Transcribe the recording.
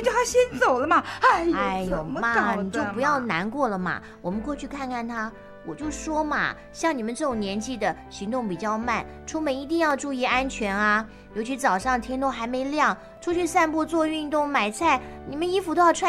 叫他先走了嘛。哎呦，怎么搞的嘛？ 你就不要难过了嘛，我们过去看看他。我就说嘛，像你们这种年纪的，行动比较慢，出门一定要注意安全啊，尤其早上天都还没亮，出去散步、做运动、买菜，你们衣服都要穿